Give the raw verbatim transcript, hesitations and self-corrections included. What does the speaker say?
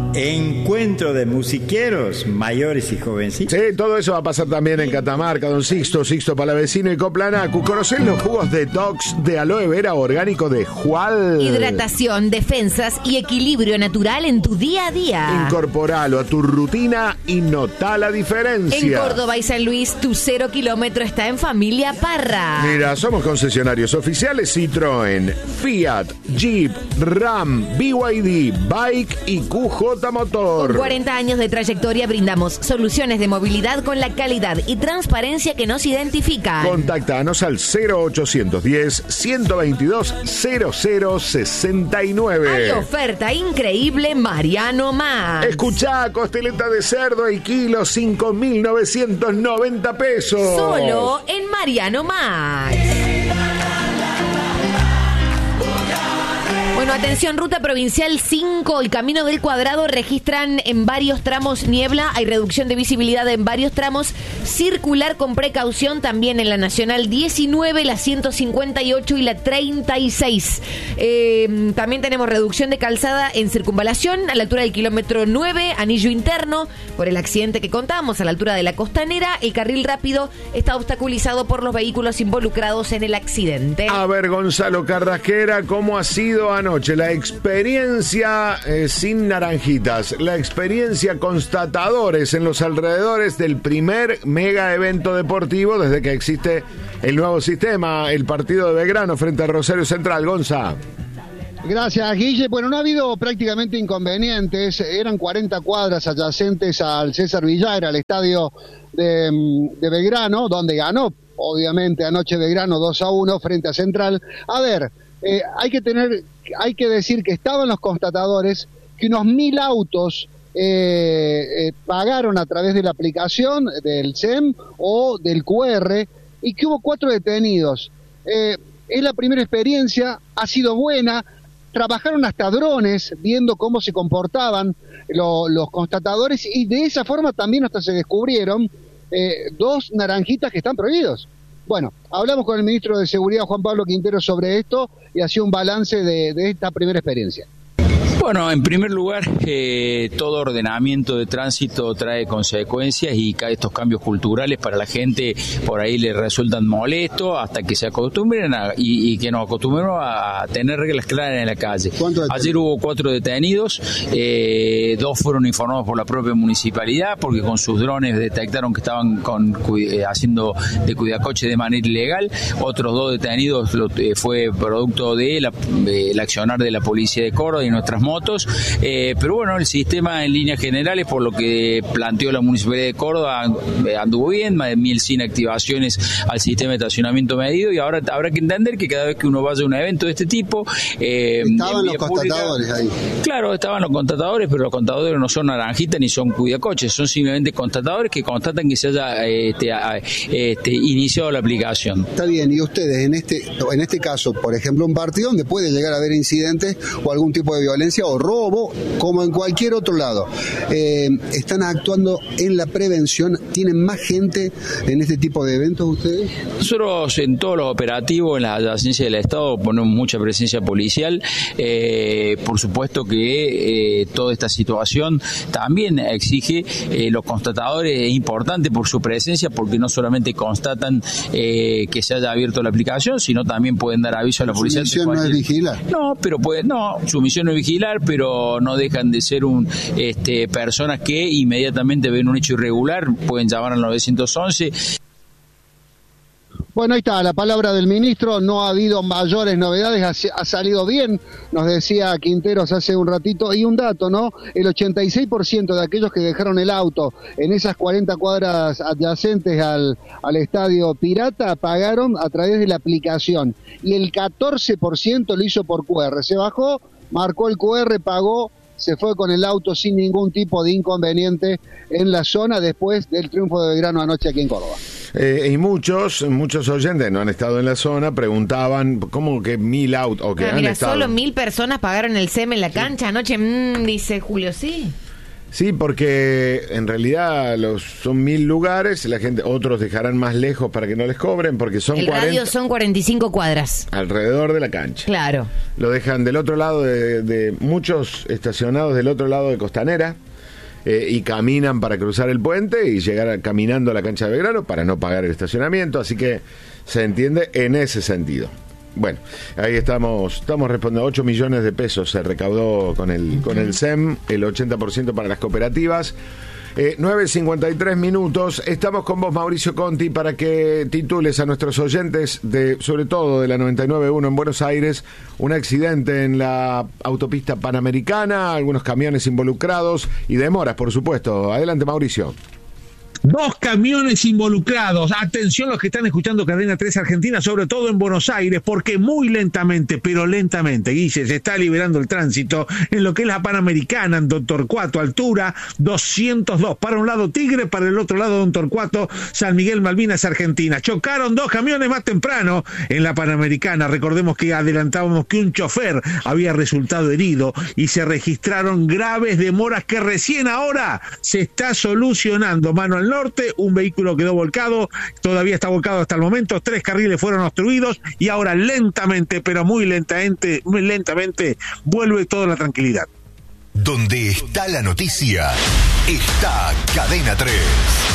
Encuentro de musiqueros, mayores y jovencitos. Sí, todo eso va a pasar también en Catamarca, Don Sixto, Sixto Palavecino y Coplanacu. ¿Conocés los jugos detox de aloe vera orgánico de Jual? Hidratación, defensas y equilibrio natural en tu día a día. Incorporalo a tu rutina y notá la diferencia. En Córdoba y San Luis, tu cero kilómetro está en Familia Parra. Mira, somos concesionarios oficiales Citroën, Fiat, Jeep, Ram, B Y D, Bike y Q J Motor. Con cuarenta años de trayectoria brindamos soluciones de movilidad con la calidad y transparencia que nos identifica. Contactanos al cero ochocientos diez, ciento veintidós, cero cero sesenta y nueve. Hay oferta increíble Mariano Max. Escuchá, costeleta de cerdo y kilo cinco mil novecientos noventa pesos. Solo en Mariano Max. Bueno, atención, ruta provincial cinco y Camino del Cuadrado registran en varios tramos niebla, hay reducción de visibilidad en varios tramos, circular con precaución también en la Nacional diecinueve, la ciento cincuenta y ocho y la treinta y seis. Eh, también tenemos reducción de calzada en circunvalación a la altura del kilómetro nueve, anillo interno, por el accidente que contamos a la altura de la Costanera. El carril rápido está obstaculizado por los vehículos involucrados en el accidente. A ver, Gonzalo Carrasquera, ¿cómo ha sido anoche la experiencia eh, sin naranjitas, la experiencia constatadores en los alrededores del primer mega evento deportivo desde que existe el nuevo sistema, el partido de Belgrano frente a Rosario Central? Gonza. Gracias, Guille. Bueno, no ha habido prácticamente inconvenientes. Eran cuarenta cuadras adyacentes al César Villagra, al estadio de, de Belgrano, donde ganó, obviamente, anoche Belgrano dos a uno frente a Central. A ver, eh, hay que tener, hay que decir que estaban los constatadores, que unos mil autos eh, eh, pagaron a través de la aplicación del S E M o del Q R y que hubo cuatro detenidos. Eh, es la primera experiencia, ha sido buena. Trabajaron hasta drones viendo cómo se comportaban lo, los constatadores y de esa forma también hasta se descubrieron eh, dos naranjitas que están prohibidos. Bueno, hablamos con el ministro de Seguridad, Juan Pablo Quintero, sobre esto y hacía un balance de, de esta primera experiencia. Bueno, en primer lugar, eh, todo ordenamiento de tránsito trae consecuencias y estos cambios culturales para la gente por ahí les resultan molestos hasta que se acostumbren a, y, y que nos acostumbremos a tener reglas claras en la calle. Ayer hubo cuatro detenidos, eh, dos fueron informados por la propia municipalidad porque con sus drones detectaron que estaban con, eh, haciendo de cuidacoche de manera ilegal. Otros dos detenidos lo, eh, fue producto de la, de el accionar de la policía de Córdoba y nuestras motos, eh, pero bueno, el sistema en líneas generales, por lo que planteó la Municipalidad de Córdoba, anduvo bien, más de mil cien activaciones al sistema de estacionamiento medido, y ahora habrá que entender que cada vez que uno vaya a un evento de este tipo... Eh, estaban los constatadores ahí. Claro, estaban los constatadores, pero los constatadores no son naranjitas ni son cuidacoches, son simplemente constatadores que constatan que se haya este, este, iniciado la aplicación. Está bien, y ustedes en este, en este caso, por ejemplo, un partido donde puede llegar a haber incidentes o algún tipo de violencia o robo, como en cualquier otro lado, eh, ¿están actuando en la prevención? ¿Tienen más gente en este tipo de eventos ustedes? Nosotros en todos los operativos, en la adyacencia del Estado, ponemos mucha presencia policial. Eh, por supuesto que eh, toda esta situación también exige eh, los constatadores, es importante por su presencia, porque no solamente constatan eh, que se haya abierto la aplicación, sino también pueden dar aviso a la policía. ¿Su misión no es vigilar? No, pero puede, no, su misión no es vigilar, pero no dejan de ser un este, personas que inmediatamente ven un hecho irregular, pueden llamar al nueve once. Bueno, ahí está la palabra del ministro, no ha habido mayores novedades, ha, ha salido bien, nos decía Quinteros hace un ratito, y un dato, ¿no? El ochenta y seis por ciento de aquellos que dejaron el auto en esas cuarenta cuadras adyacentes al, al estadio Pirata pagaron a través de la aplicación, y el catorce por ciento lo hizo por Q R, se bajó, marcó el Q R, pagó, se fue con el auto sin ningún tipo de inconveniente en la zona después del triunfo de Belgrano anoche aquí en Córdoba. Eh, y muchos, muchos oyentes no han estado en la zona, preguntaban cómo que mil autos, o que ah, han mira, estado... solo mil personas pagaron el S E M en la cancha anoche, mmm, dice Julio, sí. Sí, porque en realidad los son mil lugares, la gente, otros dejarán más lejos para que no les cobren, porque son el cuarenta, radio son cuarenta y cinco cuadras. Alrededor de la cancha. Claro. Lo dejan del otro lado de, de muchos estacionados del otro lado de Costanera, eh, y caminan para cruzar el puente y llegar a, caminando a la cancha de Belgrano para no pagar el estacionamiento, así que se entiende en ese sentido. Bueno, ahí estamos, estamos respondiendo. ocho millones de pesos se recaudó con el, con el S E M, el ochenta por ciento para las cooperativas. Eh, nueve cincuenta y tres minutos. Estamos con vos, Mauricio Conti, para que titules a nuestros oyentes, de sobre todo de la noventa y nueve punto uno en Buenos Aires, un accidente en la autopista Panamericana, algunos camiones involucrados y demoras, por supuesto. Adelante, Mauricio. Dos camiones involucrados. Atención los que están escuchando Cadena tres Argentina, sobre todo en Buenos Aires, porque muy lentamente, pero lentamente, Guille, se está liberando el tránsito en lo que es la Panamericana, en Don Torcuato, altura doscientos dos. Para un lado Tigre, para el otro lado Don Torcuato, San Miguel, Malvinas, Argentina. Chocaron dos camiones más temprano en la Panamericana. Recordemos que adelantábamos que un chofer había resultado herido y se registraron graves demoras que recién ahora se está solucionando. Mano al norte, un vehículo quedó volcado, todavía está volcado hasta el momento, tres carriles fueron obstruidos y ahora lentamente, pero muy lentamente, muy lentamente, vuelve toda la tranquilidad. Donde está la noticia, está Cadena tres.